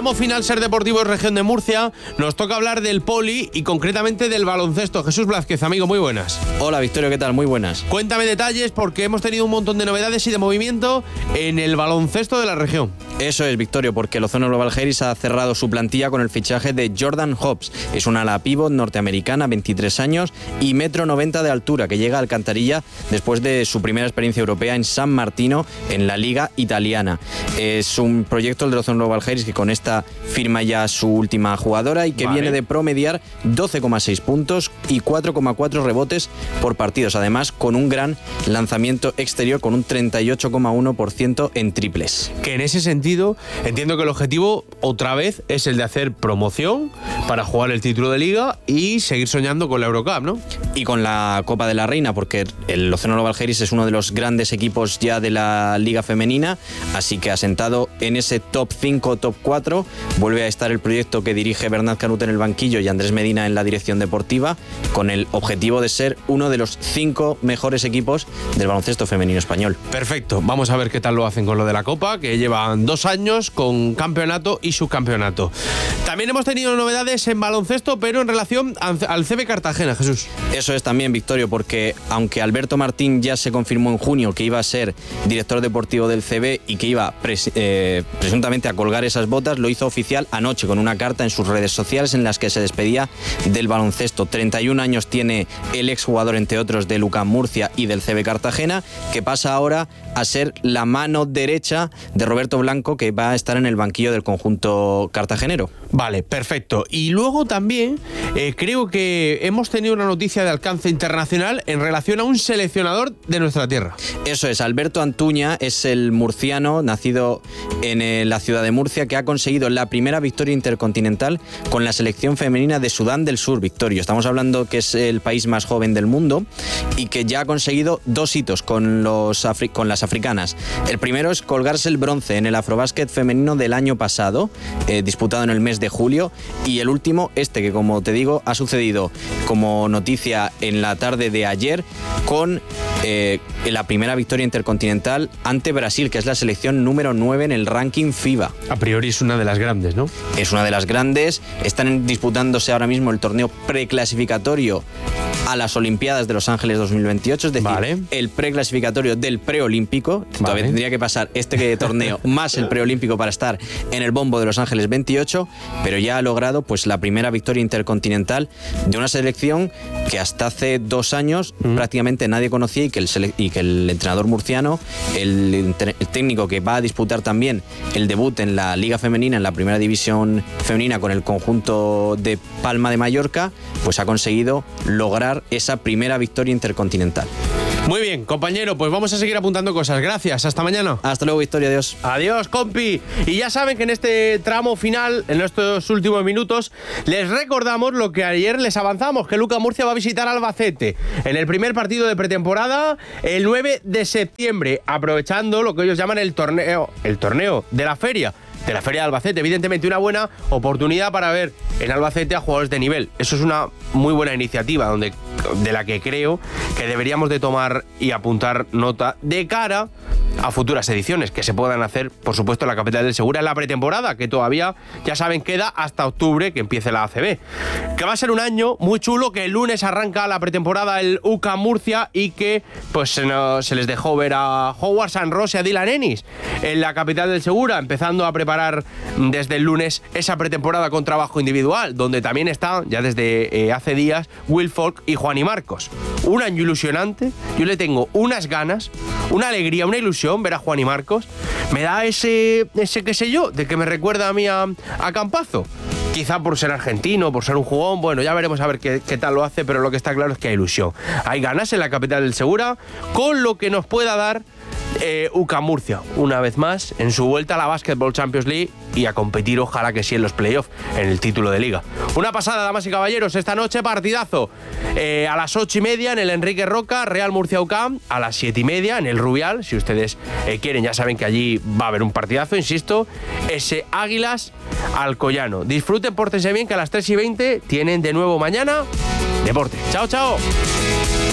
tramo final Ser Deportivos Región de Murcia, nos toca hablar del poli y concretamente del baloncesto. Jesús Blázquez, amigo, muy buenas. Hola Victorio, ¿qué tal? Muy buenas. Cuéntame detalles porque hemos tenido un montón de novedades y de movimiento en el baloncesto de la región. Eso es, Victorio, porque el Ozono Global Heris ha cerrado su plantilla con el fichaje de Jordan Hobbs. Es una ala pívot norteamericana, 23 años y 1,90 m de altura, que llega a Alcantarilla después de su primera experiencia europea en San Martino, en la Liga Italiana. Es un proyecto del Ozono Global Heris que con esta firma ya su última jugadora y que viene de promediar 12,6 puntos y 4,4 rebotes por partidos. Además, con un gran lanzamiento exterior, con un 38,1% en triples. Que en ese sentido, entiendo que el objetivo, otra vez, es el de hacer promoción para jugar el título de Liga y seguir soñando con la Eurocup, ¿no? Y con la Copa de la Reina, porque el Ozono Global Heris es uno de los grandes equipos ya de la Liga Femenina, así que asentado en ese top 5, top 4, vuelve a estar el proyecto que dirige Bernat Canut en el banquillo y Andrés Medina en la dirección deportiva, con el objetivo de ser uno de los 5 mejores equipos del baloncesto femenino español. Perfecto, vamos a ver qué tal lo hacen con lo de la Copa, que llevan 2 años con campeonato y subcampeonato. También hemos tenido novedades en baloncesto, pero en relación al CB Cartagena, Jesús. Eso es también, Victorio, porque aunque Alberto Martín ya se confirmó en junio que iba a ser director deportivo del CB y que iba presuntamente a colgar esas botas, lo hizo oficial anoche con una carta en sus redes sociales en las que se despedía del baloncesto. 31 años tiene el exjugador, entre otros, del UCAM Murcia y del CB Cartagena, que pasa ahora a ser la mano derecha de Roberto Blanco, que va a estar en el banquillo del conjunto cartagenero. Vale, perfecto. Y luego también creo que hemos tenido una noticia de alcance internacional en relación a un seleccionador de nuestra tierra. Eso es, Alberto Antuña es el murciano, nacido en la ciudad de Murcia, que ha conseguido la primera victoria intercontinental con la selección femenina de Sudán del Sur, Victorio. Estamos hablando que es el país más joven del mundo y que ya ha conseguido 2 hitos con las africanas. El primero es colgarse el bronce en el Afrobásquet femenino del año pasado, disputado en el mes de julio, y el último, que como te digo, ha sucedido como noticia en la tarde de ayer con la primera victoria intercontinental ante Brasil, que es la selección número 9 en el ranking FIBA. A priori es una de las grandes, ¿no? Es una de las grandes. Están disputándose ahora mismo el torneo preclasificatorio a las Olimpiadas de Los Ángeles 2028, es decir, el preclasificatorio del preolímpico. Todavía tendría que pasar este torneo más el preolímpico para estar en el bombo de Los Ángeles 28, pero ya ha logrado pues la primera victoria intercontinental de una selección que hasta hace 2 años prácticamente nadie conocía y que el entrenador murciano, el técnico que va a disputar también el debut en la Liga Femenina, en la primera división femenina con el conjunto de Palma de Mallorca, pues ha conseguido lograr esa primera victoria intercontinental. Muy bien, compañero, pues vamos a seguir apuntando cosas. Gracias, hasta mañana. Hasta luego, Victoria, adiós. Adiós, compi. Y ya saben que en este tramo final, en estos últimos minutos, les recordamos lo que ayer les avanzamos, que UCAM Murcia va a visitar Albacete en el primer partido de pretemporada el 9 de septiembre, aprovechando lo que ellos llaman el torneo de la feria. De la Feria de Albacete, evidentemente una buena oportunidad para ver en Albacete a jugadores de nivel. Eso es una muy buena iniciativa de la que creo que deberíamos de tomar y apuntar nota de cara a futuras ediciones que se puedan hacer, por supuesto, en la capital del Segura en la pretemporada, que todavía, ya saben, queda hasta octubre que empiece la ACB. Que va a ser un año muy chulo, que el lunes arranca la pretemporada el UCAM Murcia y que pues se les dejó ver a Howard San Ross y a Dylan Ennis en la capital del Segura, empezando a preparar desde el lunes esa pretemporada con trabajo individual, donde también están ya desde hace días Will Folk y Juan y Marcos. Un año ilusionante, yo le tengo unas ganas, una alegría, una ilusión ver a Juan y Marcos. Me da ese qué sé yo, de que me recuerda a mí a Campazo. Quizá por ser argentino, por ser un jugón, bueno, ya veremos a ver qué tal lo hace, pero lo que está claro es que hay ilusión. Hay ganas en la capital del Segura, con lo que nos pueda dar UCAM Murcia, una vez más, en su vuelta a la Basketball Champions League y a competir, ojalá que sí, en los playoffs, en el título de Liga. Una pasada, damas y caballeros, esta noche partidazo a las 8:30 en el Enrique Roca, Real Murcia UCAM, a las 7:30 en el Rubial, si ustedes quieren, ya saben que allí va a haber un partidazo, insisto, ese Águilas Alcoyano. Disfruten, pórtense bien, que a las 3:20 tienen de nuevo mañana deporte. Chao, chao.